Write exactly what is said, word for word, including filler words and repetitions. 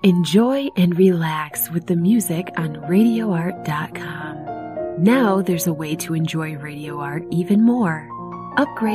Enjoy and relax with the music on radio art dot com. Now there's a way to enjoy Radio Art even more. Upgrade